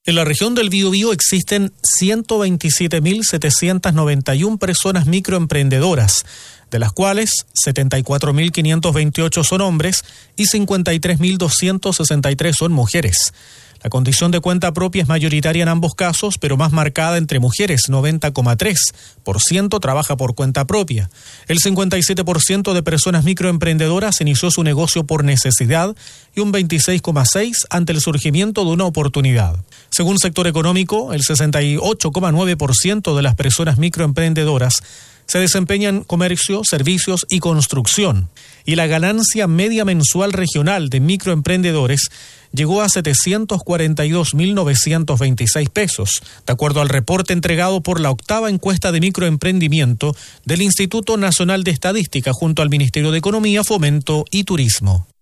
En la región del Biobío existen 127.791 personas microemprendedoras, de las cuales 74.528 son hombres y 53.263 son mujeres. La condición de cuenta propia es mayoritaria en ambos casos, pero más marcada entre mujeres, 90,3% trabaja por cuenta propia. El 57% de personas microemprendedoras inició su negocio por necesidad y un 26,6% ante el surgimiento de una oportunidad. Según Sector Económico, el 68,9% de las personas microemprendedoras se desempeñan en comercio, servicios y construcción. Y la ganancia media mensual regional de microemprendedores llegó a 742.926 pesos, de acuerdo al reporte entregado por la 8ª encuesta de microemprendimiento del Instituto Nacional de Estadística junto al Ministerio de Economía, Fomento y Turismo.